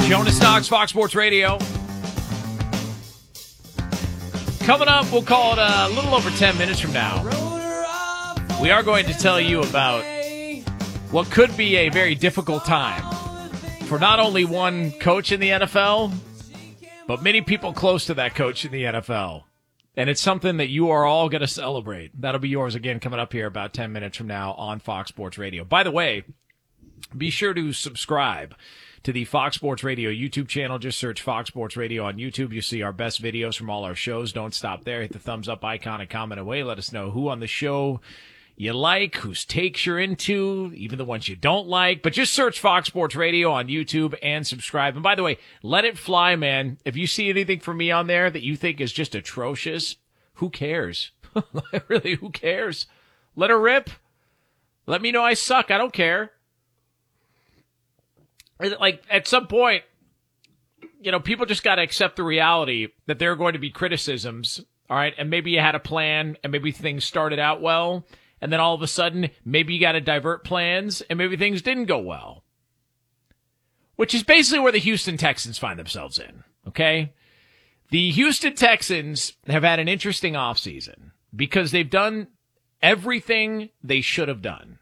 Jonas Knox, Fox Sports Radio. Coming up, we'll call it a little over 10 minutes from now. We are going to tell you about what could be a very difficult time for not only one coach in the NFL, but many people close to that coach in the NFL. And it's something that you are all going to celebrate. That'll be yours again coming up here about 10 minutes from now on Fox Sports Radio. By the way, be sure to subscribe to the Fox Sports Radio YouTube channel. Just search Fox Sports Radio on YouTube. You see our best videos from all our shows. Don't stop there. Hit the thumbs up icon and comment away. Let us know who on the show you like, whose takes you're into, even the ones you don't like. But just search Fox Sports Radio on YouTube and subscribe. And by the way, let it fly, man. If you see anything from me on there that you think is just atrocious, who cares? Really, who cares? Let her rip. Let me know I suck. I don't care. Like, at some point, you know, people just got to accept the reality that there are going to be criticisms, all right? And maybe you had a plan, and maybe things started out well, and then all of a sudden, maybe you got to divert plans, and maybe things didn't go well. Which is basically where the Houston Texans find themselves in, okay? The Houston Texans have had an interesting offseason because they've done everything they should have done.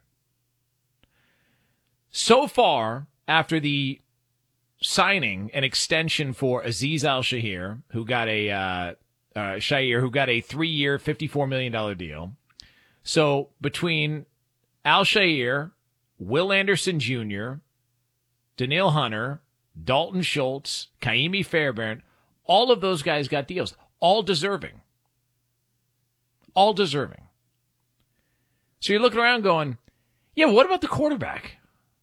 So far, after the signing an extension for Azeez Al-Shaair, who got a 3-year, $54 million deal. So between Al-Shaair, Will Anderson Jr., Danielle Hunter, Dalton Schultz, Kaimi Fairbairn, all of those guys got deals. All deserving. All deserving. So you're looking around going, yeah, what about the quarterback?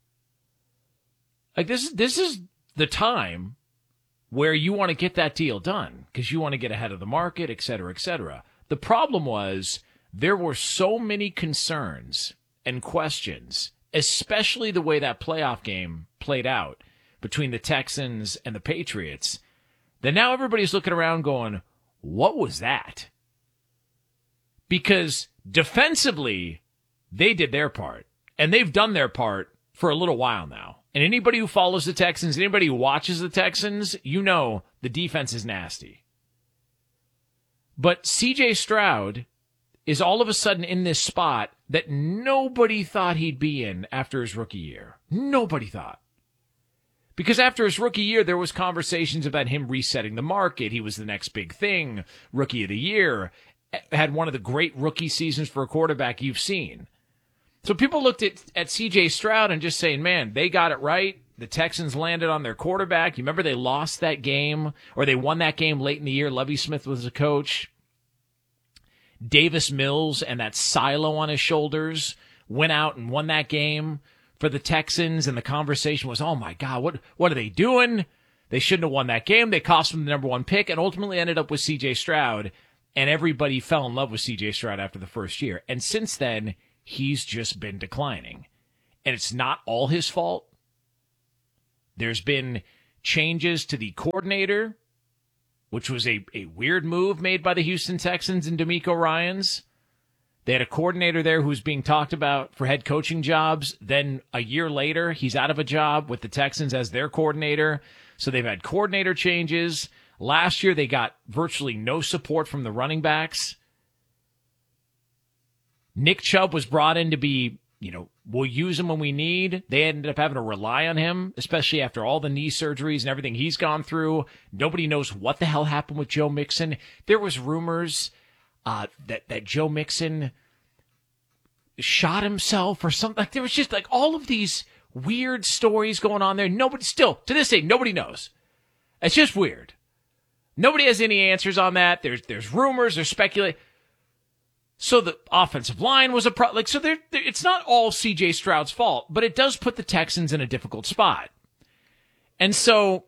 Like, this is the time where you want to get that deal done because you want to get ahead of the market, et cetera, et cetera. The problem was there were so many concerns and questions, especially the way that playoff game played out between the Texans and the Patriots, that now everybody's looking around going, what was that? Because defensively, they did their part, and they've done their part for a little while now. And anybody who follows the Texans, anybody who watches the Texans, you know the defense is nasty. But C.J. Stroud is all of a sudden in this spot that nobody thought he'd be in after his rookie year. Nobody thought. Because after his rookie year, there was conversations about him resetting the market. He was the next big thing, rookie of the year. Had one of the great rookie seasons for a quarterback you've seen. So people looked at C.J. Stroud and just saying, man, they got it right. The Texans landed on their quarterback. You remember they lost that game, or they won that game late in the year. Lovie Smith was the coach. Davis Mills and that silo on his shoulders went out and won that game for the Texans, and the conversation was, oh, my God, what are they doing? They shouldn't have won that game. They cost them the number one pick and ultimately ended up with C.J. Stroud, and everybody fell in love with C.J. Stroud after the first year. And since then, he's just been declining. And it's not all his fault. There's been changes to the coordinator, which was a weird move made by the Houston Texans and DeMeco Ryans. They had a coordinator there who's being talked about for head coaching jobs. Then a year later, he's out of a job with the Texans as their coordinator. So they've had coordinator changes. Last year, they got virtually no support from the running backs. Nick Chubb was brought in to be, we'll use him when we need. They ended up having to rely on him, especially after all the knee surgeries and everything he's gone through. Nobody knows what the hell happened with Joe Mixon. There was rumors that Joe Mixon shot himself or something. Like, there was just all of these weird stories going on there. Nobody, still, to this day, nobody knows. It's just weird. Nobody has any answers on that. There's rumors, there's speculation. So the offensive line was a problem. So it's not all C.J. Stroud's fault, but it does put the Texans in a difficult spot. And so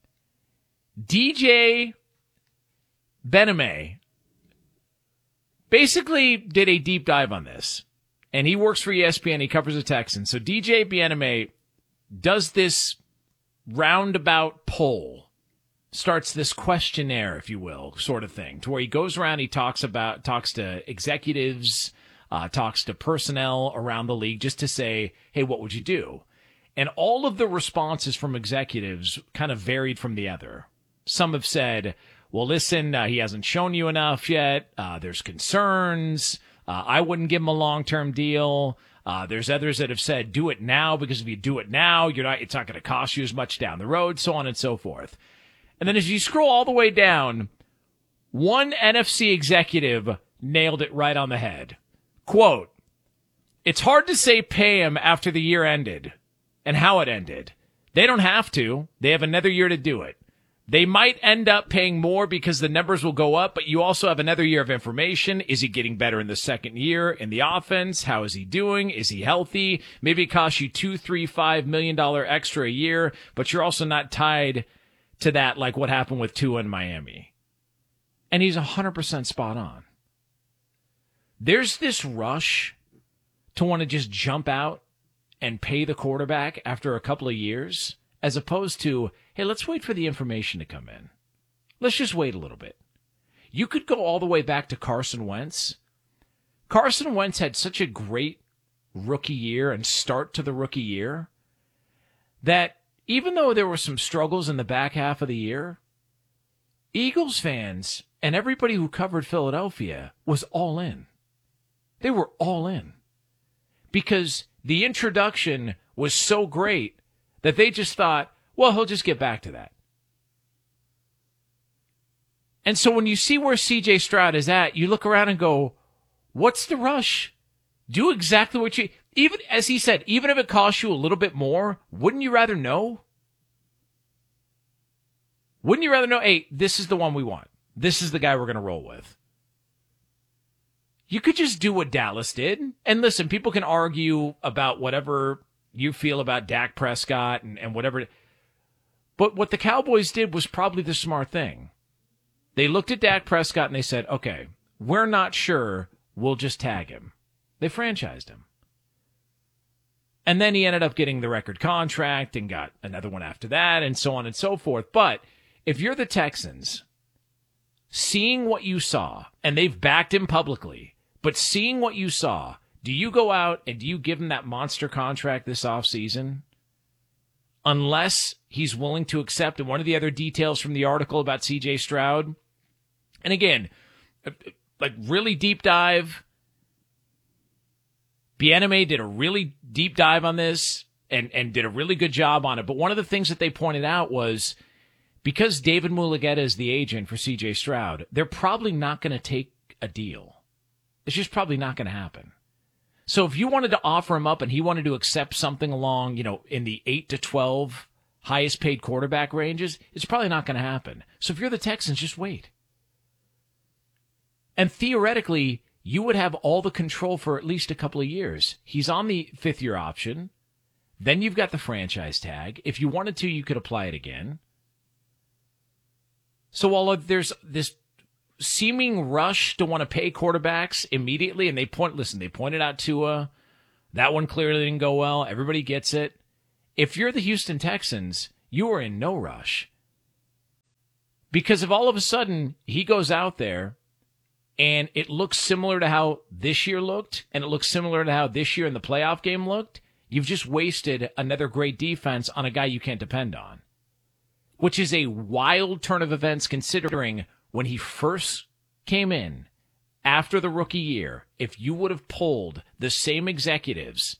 DJ Bename basically did a deep dive on this, and he works for ESPN. He covers the Texans. So DJ Bename does this roundabout poll. Starts this questionnaire, if you will, sort of thing, to where he goes around, he talks to executives, talks to personnel around the league just to say, hey, what would you do? And all of the responses from executives kind of varied from the other. Some have said, well, listen, he hasn't shown you enough yet. There's concerns. I wouldn't give him a long-term deal. There's others that have said, do it now, because if you do it now, it's not going to cost you as much down the road, so on and so forth. And then as you scroll all the way down, one NFC executive nailed it right on the head. Quote, "It's hard to say pay him after the year ended and how it ended. They don't have to. They have another year to do it. They might end up paying more because the numbers will go up, but you also have another year of information. Is he getting better in the second year in the offense? How is he doing? Is he healthy? Maybe it costs you $2, $3, $5 million extra a year, but you're also not tied to that like what happened with Tua in Miami." And he's 100% spot on. There's this rush to want to just jump out and pay the quarterback after a couple of years, as opposed to, hey, let's wait for the information to come in. Let's just wait a little bit. You could go all the way back to Carson Wentz. Carson Wentz had such a great rookie year and start to the rookie year that even though there were some struggles in the back half of the year, Eagles fans and everybody who covered Philadelphia was all in. They were all in because the introduction was so great that they just thought, well, he'll just get back to that. And so when you see where C.J. Stroud is at, you look around and go, what's the rush? Do exactly what you, even as he said, even if it costs you a little bit more, wouldn't you rather know? Wouldn't you rather know, hey, this is the one we want. This is the guy we're going to roll with. You could just do what Dallas did. And listen, people can argue about whatever you feel about Dak Prescott and whatever. But what the Cowboys did was probably the smart thing. They looked at Dak Prescott and they said, okay, we're not sure. We'll just tag him. They franchised him. And then he ended up getting the record contract and got another one after that and so on and so forth. But if you're the Texans, seeing what you saw, and they've backed him publicly, but seeing what you saw, do you go out and do you give him that monster contract this offseason? Unless he's willing to accept, and one of the other details from the article about C.J. Stroud, and again, like really deep dive, Bieniemy did a really deep dive on this and did a really good job on it. But one of the things that they pointed out was because David Mulugheta is the agent for C.J. Stroud, they're probably not going to take a deal. It's just probably not going to happen. So if you wanted to offer him up and he wanted to accept something along, in the 8 to 12 highest paid quarterback ranges, it's probably not going to happen. So if you're the Texans, just wait. And theoretically, you would have all the control for at least a couple of years. He's on the 5th-year option. Then you've got the franchise tag. If you wanted to, you could apply it again. So while there's this seeming rush to want to pay quarterbacks immediately, and they pointed out Tua. That one clearly didn't go well. Everybody gets it. If you're the Houston Texans, you are in no rush. Because if all of a sudden he goes out there and it looks similar to how this year looked, and it looks similar to how this year in the playoff game looked, you've just wasted another great defense on a guy you can't depend on. Which is a wild turn of events considering when he first came in after the rookie year, if you would have polled the same executives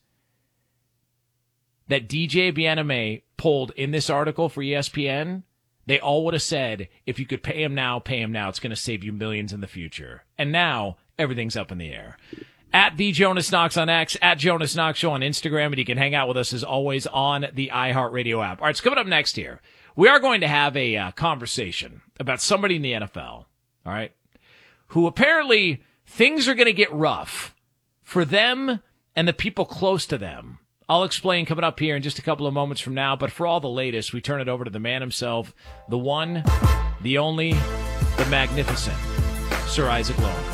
that DJ Bieniemy polled in this article for ESPN, they all would have said, if you could pay him now, pay him now. It's going to save you millions in the future. And now everything's up in the air. At the Jonas Knox on X, at Jonas Knox Show on Instagram, and you can hang out with us as always on the iHeartRadio app. All right, it's coming up next here. We are going to have a conversation about somebody in the NFL, all right, who apparently things are going to get rough for them and the people close to them. I'll explain coming up here in just a couple of moments from now, but for all the latest, we turn it over to the man himself, the one, the only, the magnificent Sir Isaac Lowenkron.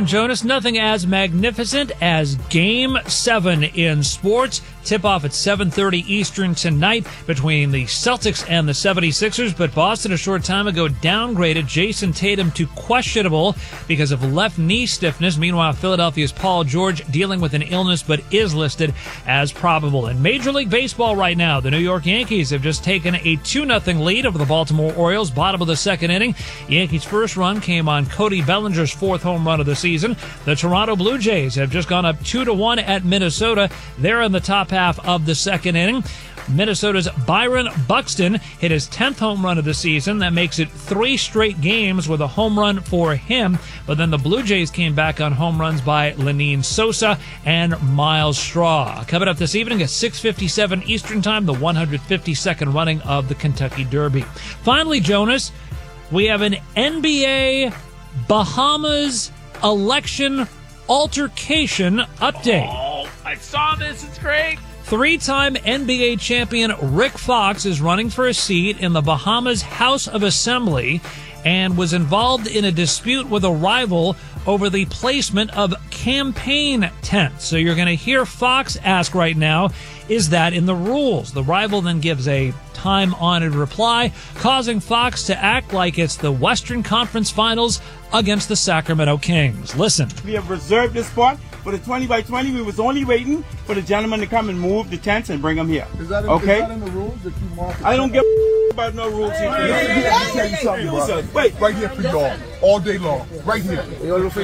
time, Jonas. Nothing as magnificent as Game 7 in sports. Tip-off at 7:30 Eastern tonight between the Celtics and the 76ers. But Boston a short time ago downgraded Jason Tatum to questionable because of left knee stiffness. Meanwhile, Philadelphia's Paul George dealing with an illness but is listed as probable. In Major League Baseball right now, the New York Yankees have just taken a 2-0 lead over the Baltimore Orioles, bottom of the second inning. Yankees' first run came on Cody Bellinger's fourth home run of the season. The Toronto Blue Jays have just gone up 2-1 at Minnesota. They're in the top half of the second inning. Minnesota's Byron Buxton hit his 10th home run of the season. That makes it 3 straight games with a home run for him. But then the Blue Jays came back on home runs by Lenyn Sosa and Miles Straw. Coming up this evening at 6:57 Eastern Time, the 152nd running of the Kentucky Derby. Finally, Jonas, we have an NBA Bahamas election altercation update. Oh, I saw this. It's great. 3-time NBA champion Rick Fox is running for a seat in the Bahamas House of Assembly and was involved in a dispute with a rival over the placement of campaign tents. So you're going to hear Fox ask right now, is that in the rules? The rival then gives a time-honored reply, causing Fox to act like it's the Western Conference Finals against the Sacramento Kings. Listen. We have reserved this spot for the 20 by 20. We was only waiting for the gentleman to come and move the tents and bring them here. Is that in the rules that you mark? I don't give about no rules here. Let me tell you something, bro. Wait. Right here for y'all. All day long. Right here. Police.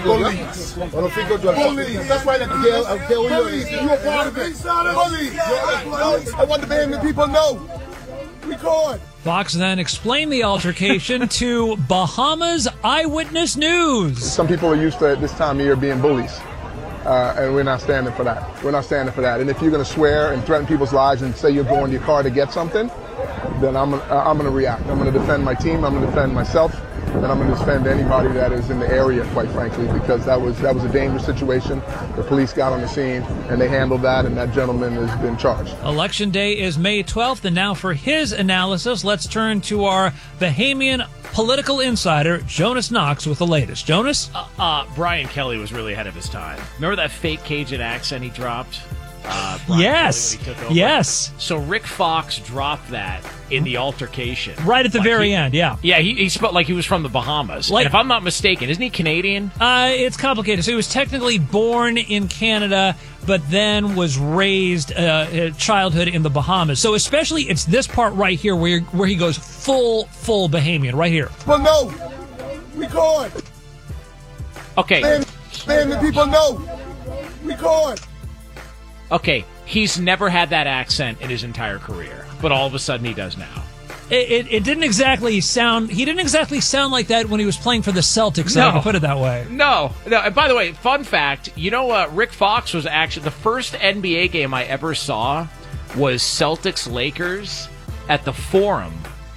Police. That's right. Police. You a part of it. Police. I want the Bahamian people to know. Record. Fox then explained the altercation to Bahamas Eyewitness News. Some people are used to at this time of year being bullies. And we're not standing for that. We're not standing for that. And if you're going to swear and threaten people's lives and say you're going to your car to get something, then I'm going to react. I'm going to defend my team. I'm going to defend myself. And I'm going to defend anybody that is in the area, quite frankly, because that was a dangerous situation. The police got on the scene, and they handled that, and that gentleman has been charged. Election day is May 12th, and now for his analysis, let's turn to our Bahamian political insider, Jonas Knox, with the latest. Jonas? Brian Kelly was really ahead of his time. Remember that fake Cajun accent he dropped? Yes. Kelly, when he took over? Yes. So Rick Fox dropped that in the altercation. Right at the very end, yeah. Yeah, he spoke like he was from the Bahamas. And if I'm not mistaken, isn't he Canadian? It's complicated. So he was technically born in Canada, but then was raised childhood in the Bahamas. So especially it's this part right here where he goes full Bahamian, right here. Well, no. Record. Okay. Man, the people know. Record. Okay, he's never had that accent in his entire career, but all of a sudden he does now. It didn't exactly sound. He didn't exactly sound like that when he was playing for the Celtics. No. I can put it that way. No. And by the way, fun fact: Rick Fox was actually the first NBA game I ever saw was Celtics Lakers at the Forum.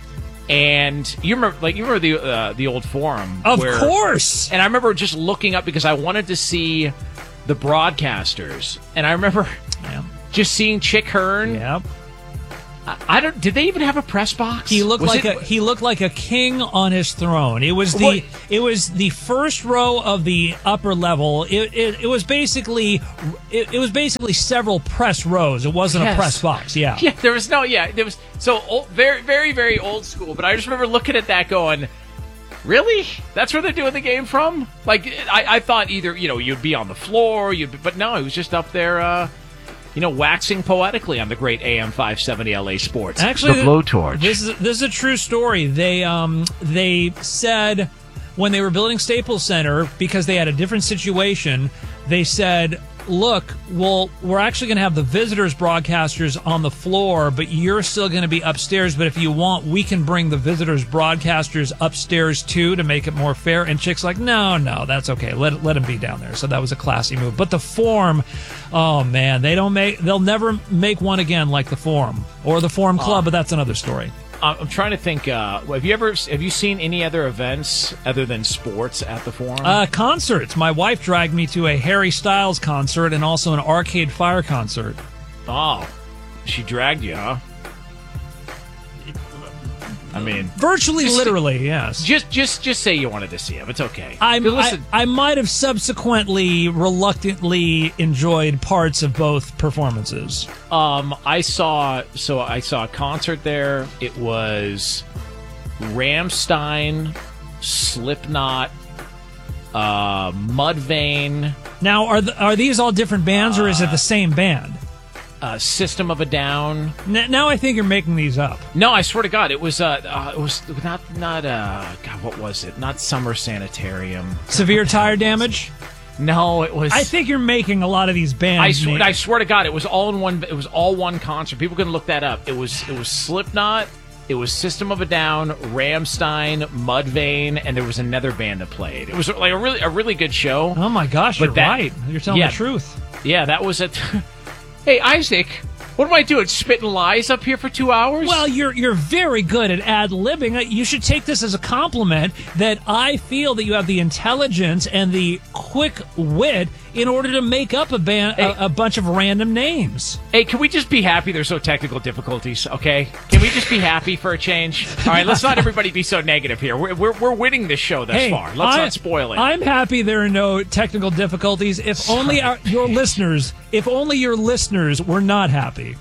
And you remember the old Forum, of course. And I remember just looking up because I wanted to see the broadcasters, and I remember just seeing Chick Hearn. Yep. Did they even have a press box? He looked like a king on his throne. It was the first row of the upper level. It was basically several press rows. It wasn't a press box. Yeah. Yeah. There was so old, very very very old school. But I just remember looking at that going, really? That's where they're doing the game from? Like, I thought either, you'd be on the floor, but no, it was just up there, waxing poetically on the great AM 570 LA Sports. Actually, the blowtorch. This is a true story. They said when they were building Staples Center, because they had a different situation, they said, look, we're actually going to have the visitors broadcasters on the floor, but you're still going to be upstairs. But if you want, we can bring the visitors broadcasters upstairs too to make it more fair. And Chick's like, no, that's okay. Let them be down there. So that was a classy move. But the Forum, oh man, they'll never make one again like the Forum or the Forum Club. But that's another story. I'm trying to think. Have you seen any other events other than sports at the Forum? Concerts. My wife dragged me to a Harry Styles concert and also an Arcade Fire concert. Oh, she dragged you, huh? I mean, virtually, literally, yes. Just say you wanted to see him. It's okay. I might have subsequently reluctantly enjoyed parts of both performances. I saw a concert there. It was Rammstein, Slipknot, Mudvayne. Now, are these all different bands, or is it the same band? System of a Down. Now I think you're making these up. No, I swear to God, it was not God, what was it? Not Summer Sanitarium. Severe Tire Damage? No, it was. I think you're making a lot of these bands. I swear to God, it was all in one. It was all one concert. People can look that up. It was Slipknot. It was System of a Down, Rammstein, Mudvayne, and there was another band that played. It was like a really good show. Oh my gosh, you're right. You're telling the truth. Yeah, that was it. Hey, Isaac, what am I doing? Spitting lies up here for 2 hours? Well, you're very good at ad-libbing. You should take this as a compliment that I feel that you have the intelligence and the quick wit in order to make up a bunch of random names. Hey, can we just be happy there's no technical difficulties, okay? Can we just be happy for a change? All right, let's not everybody be so negative here. We're winning this show thus far. Let's not spoil it. I'm happy there are no technical difficulties. If only your listeners were not happy.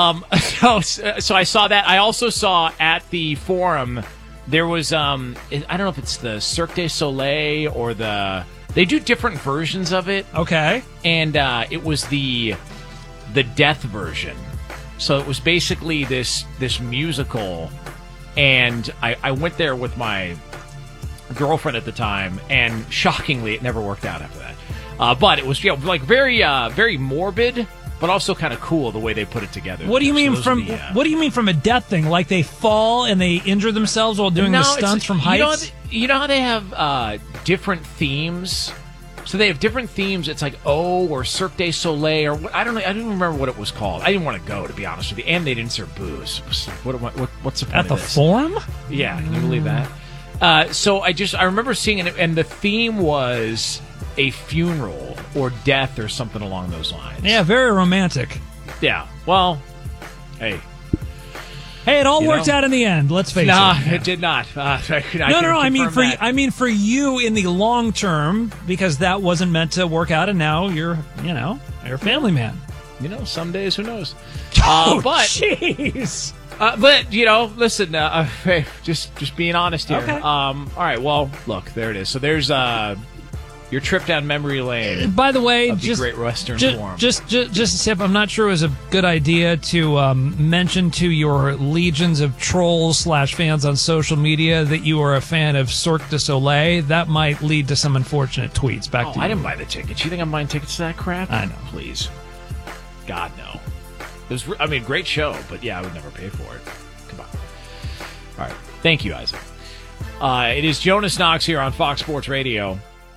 So I saw that. I also saw at the forum there was I don't know if it's the Cirque du Soleil or they do different versions of it. Okay. And it was the death version. So it was basically this musical, and I went there with my girlfriend at the time, and shockingly it never worked out after that. But it was like very morbid, but also kind of cool the way they put it together. What do you mean what do you mean from a death thing? Like they fall and they injure themselves while doing the stunts from heights? You know how they have different themes? So they have different themes. It's like or Cirque du Soleil or I don't know. I don't remember what it was called. I didn't want to go, to be honest with you. And they didn't serve booze. What's the point at the of this? forum? Yeah, can you believe that? So I remember seeing it, and the theme was a funeral or death or something along those lines. Yeah, very romantic. Yeah. Well, hey, it all worked out in the end. Let's face it. Nah, it did not. No. I mean for you in the long term, because that wasn't meant to work out, and now you're a family man. Some days, who knows? But jeez. But listen. Hey, just being honest here. Okay. All right. Well, look, there it is. So there's your trip down memory lane. By the way, of the Great Western Forum. Just a tip. I'm not sure it was a good idea to mention to your legions of trolls / fans on social media that you are a fan of Cirque du Soleil. That might lead to some unfortunate tweets. Back to you. I didn't buy the tickets. You think I'm buying tickets to that crap? I know. Please. God, no. It was, great show, but yeah, I would never pay for it. Come on. All right. Thank you, Isaac. It is Jonas Knox here on Fox Sports Radio.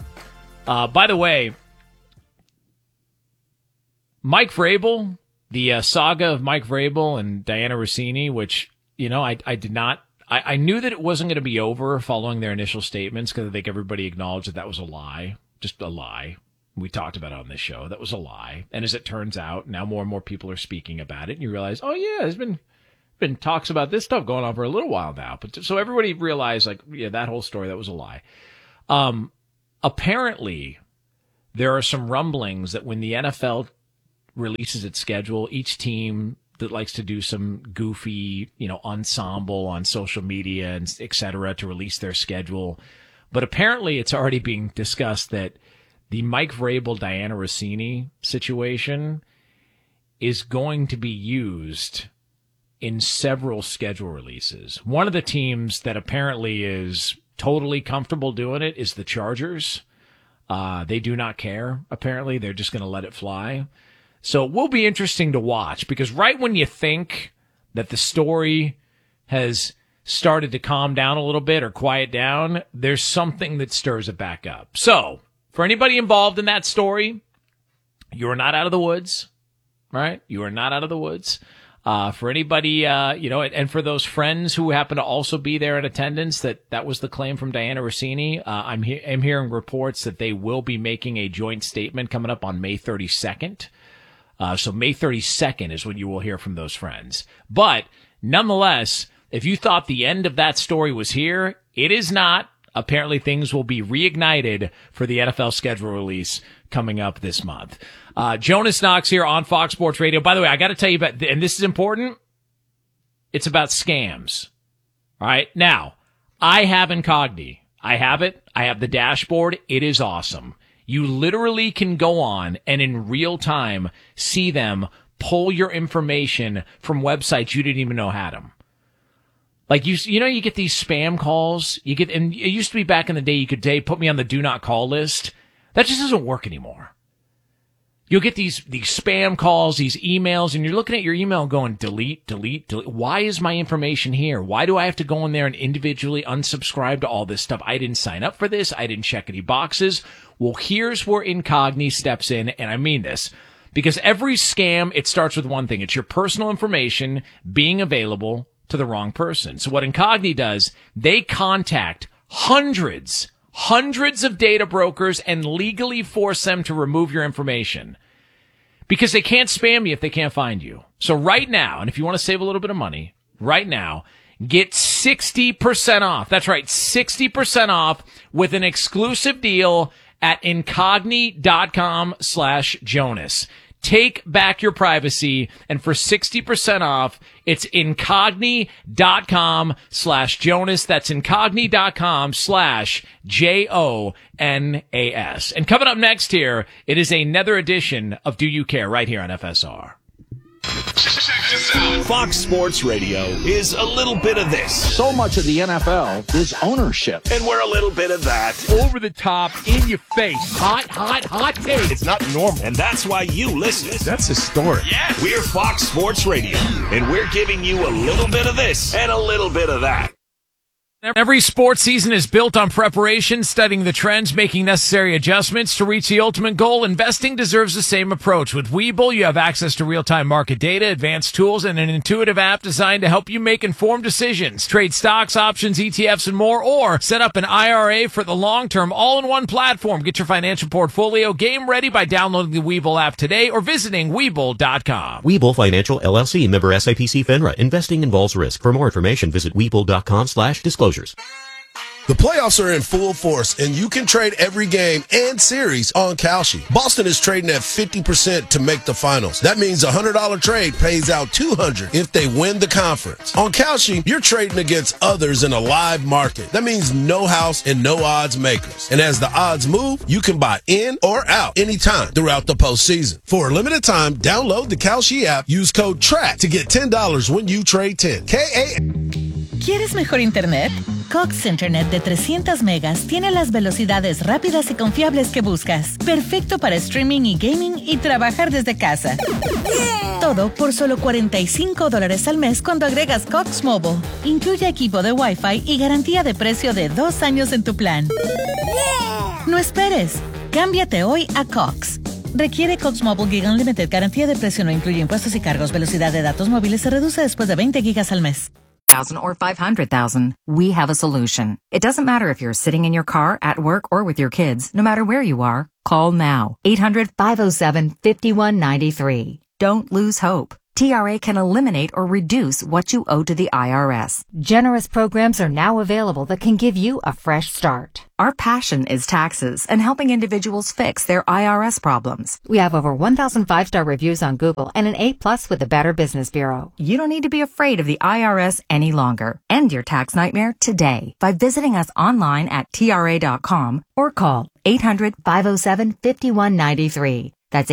By the way, Mike Vrabel, the saga of Mike Vrabel and Diana Rossini, which, I did not, I knew that it wasn't going to be over following their initial statements because I think everybody acknowledged that was a lie, just a lie. We talked about it on this show. That was a lie. And as it turns out, now more and more people are speaking about it, and you realize, oh yeah, there's been talks about this stuff going on for a little while now. But so everybody realized, that whole story, that was a lie. Apparently, there are some rumblings that when the NFL releases its schedule, each team that likes to do some goofy, ensemble on social media and et cetera to release their schedule. But apparently it's already being discussed that the Mike Vrabel, Diana Rossini situation is going to be used in several schedule releases. One of the teams that apparently is totally comfortable doing it is the Chargers. They do not care, apparently. They're just going to let it fly. So it will be interesting to watch, because right when you think that the story has started to calm down a little bit or quiet down, there's something that stirs it back up. So for anybody involved in that story, you are not out of the woods, right? You are not out of the woods. For anybody, and for those friends who happen to also be there in attendance, that was the claim from Diana Rossini. I'm hearing reports that they will be making a joint statement coming up on May 32nd. So May 32nd is when you will hear from those friends. But nonetheless, If you thought the end of that story was here, it is not. Apparently things will be reignited for the NFL schedule release coming up this month. Jonas Knox here on Fox Sports Radio. By the way, I got to tell you about, and this is important, it's about scams. All right. Now, I have Incogni. I have it. I have the dashboard. It is awesome. You literally can go on and in real time see them pull your information from websites you didn't even know had them. Like you get these spam calls. And it used to be back in the day, you could put me on the do not call list. That just doesn't work anymore. You'll get these spam calls, these emails, and you're looking at your email going, delete, delete, delete. Why is my information here? Why do I have to go in there and individually unsubscribe to all this stuff? I didn't sign up for this. I didn't check any boxes. Well, here's where Incogni steps in, and I mean this. Because every scam, it starts with one thing. It's your personal information being available to the wrong person. So what Incogni does, they contact hundreds of data brokers and legally force them to remove your information because they can't spam you if they can't find you. So right now, and if you want to save a little bit of money, right now, get 60% off. That's right, 60% off with an exclusive deal at Incogni.com/Jonas. Take back your privacy, and for 60% off, it's Incogni.com/Jonas. That's Incogni.com/JONAS. And coming up next here, it is another edition of Do You Care right here on FSR. Check this out. Fox Sports Radio is a little bit of this. So much of the NFL is ownership. And we're a little bit of that. Over the top, in your face. Hot take. It's not normal. And that's why you listen. That's historic. Yeah. We're Fox Sports Radio. And we're giving you a little bit of this and a little bit of that. Every sports season is built on preparation, studying the trends, making necessary adjustments to reach the ultimate goal. Investing deserves the same approach. With Webull, you have access to real-time market data, advanced tools, and an intuitive app designed to help you make informed decisions. Trade stocks, options, ETFs, and more, or set up an IRA for the long term, all in one platform. Get your financial portfolio game ready by downloading the Webull app today or visiting Webull.com. Webull Financial LLC, member SIPC FINRA. Investing involves risk. For more information, visit Webull.com/disclosures. The playoffs are in full force, and you can trade every game and series on Kalshi. Boston is trading at 50% to make the finals. That means a $100 trade pays out $200 if they win the conference. On Kalshi, you're trading against others in a live market. That means no house and no odds makers. And as the odds move, you can buy in or out anytime throughout the postseason. For a limited time, download the Kalshi app. Use code TRACK to get $10 when you trade 10. ¿Quieres mejor internet? Cox Internet de 300 megas tiene las velocidades rápidas y confiables que buscas. Perfecto para streaming y gaming y trabajar desde casa. Todo por solo $45 al mes cuando agregas Cox Mobile. Incluye equipo de Wi-Fi y garantía de precio de 2 años en tu plan. No esperes. Cámbiate hoy a Cox. Requiere Cox Mobile Gig Unlimited. Garantía de precio no incluye impuestos y cargos. Velocidad de datos móviles se reduce después de 20 gigas al mes. Or 500,000, we have a solution. It doesn't matter if you're sitting in your car, at work, or with your kids. No matter where you are, call now. 800-507-5193. Don't lose hope. TRA can eliminate or reduce what you owe to the IRS. Generous programs are now available that can give you a fresh start. Our passion is taxes and helping individuals fix their IRS problems. We have over 1,000 5-star reviews on Google and an A+ with the Better Business Bureau. You don't need to be afraid of the IRS any longer. End your tax nightmare today by visiting us online at TRA.com or call 800-507-5193. That's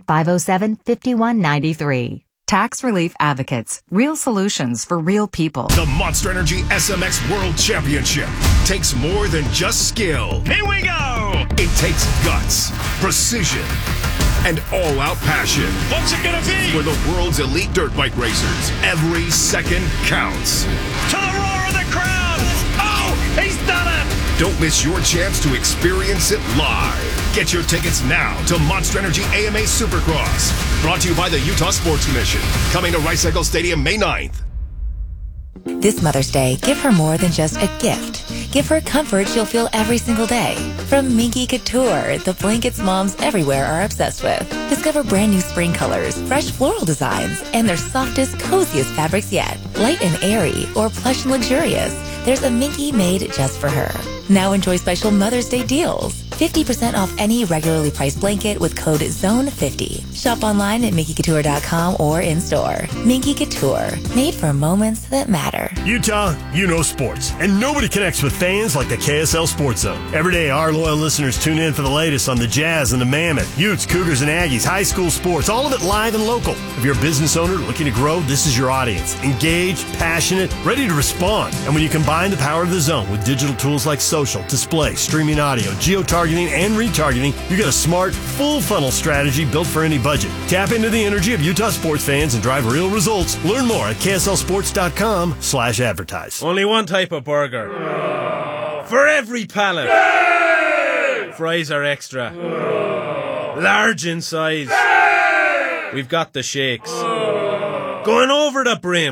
800-507-5193. Tax Relief Advocates. Real solutions for real people. The Monster Energy SMX World Championship takes more than just skill. Here we go! It takes guts, precision, and all-out passion. What's it gonna be? For the world's elite dirt bike racers, every second counts. To the roar of the crowd! Oh, he's done it! Don't miss your chance to experience it live. Get your tickets now to Monster Energy AMA Supercross. Brought to you by the Utah Sports Commission. Coming to Rice Eccles Stadium May 9th. This Mother's Day, give her more than just a gift. Give her comfort she'll feel every single day. From Minky Couture, the blankets moms everywhere are obsessed with. Discover brand new spring colors, fresh floral designs, and their softest, coziest fabrics yet. Light and airy or plush and luxurious, there's a Minky made just for her. Now enjoy special Mother's Day deals. 50% off any regularly priced blanket with code ZONE50. Shop online at MinkyCouture.com or in-store. Minky Couture, made for moments that matter. Utah, you know sports, and nobody connects with fans like the KSL Sports Zone. Every day, our loyal listeners tune in for the latest on the Jazz and the Mammoth, Utes, Cougars, and Aggies, high school sports, all of it live and local. If you're a business owner looking to grow, this is your audience. Engaged, passionate, ready to respond. And when you combine the power of the Zone with digital tools like social, display, streaming audio, geo-targeting, and retargeting, you get a smart, full funnel strategy built for any budget. Tap into the energy of Utah sports fans and drive real results. Learn more at KSLSports.com/advertise. Only one type of burger. For every pallet. Fries are extra. Large in size. We've got the shakes. Going over the brim.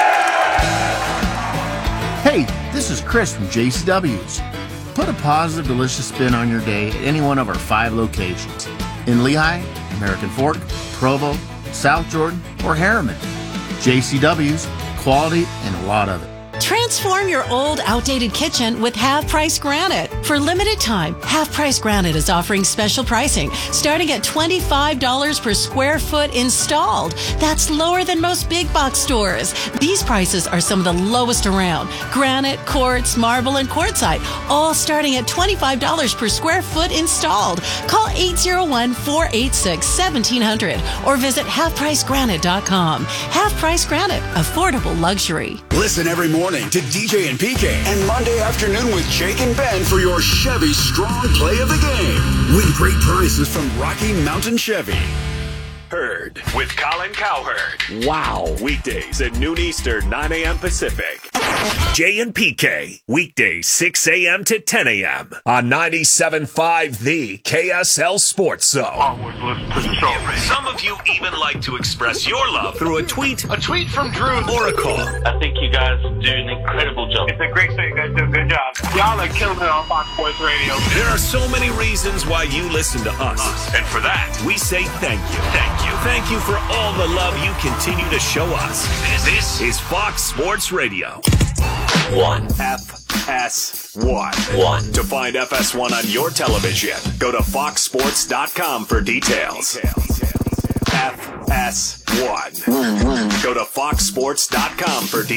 Hey, this is Chris from JCW's. Put a positive, delicious spin on your day at any one of our 5 locations. In Lehigh, American Fork, Provo, South Jordan, or Harriman. JCW's, quality and a lot of it. Transform your old, outdated kitchen with Half Price Granite. For limited time, Half Price Granite is offering special pricing starting at $25 per square foot installed. That's lower than most big box stores. These prices are some of the lowest around. Granite, quartz, marble, and quartzite, all starting at $25 per square foot installed. Call 801-486-1700 or visit halfpricegranite.com. Half Price Granite, affordable luxury. Listen every morning to DJ and PK and Monday afternoon with Jake and Ben for your Chevy Strong Play of the Game. Win great prizes from Rocky Mountain Chevy. Herd with Colin Cowherd. Wow. Weekdays at noon Eastern, 9 a.m. Pacific. Jay and PK. Weekdays 6 a.m. to 10 a.m. on 97.5 The KSL Sports Zone. Always listen to the show. Some of you even like to express your love through a tweet. A tweet from Drew or a call. I think you guys do an incredible job. It's a great show. You guys do a good job. Y'all are killing it on Fox Sports Radio. There are so many reasons why you listen to us. And for that, we say thank you. Thank you. Thank you for all the love you continue to show us. This is Fox Sports Radio. 1. FS1. To find FS1 on your television, go to foxsports.com for details. FS1. Go to foxsports.com for details.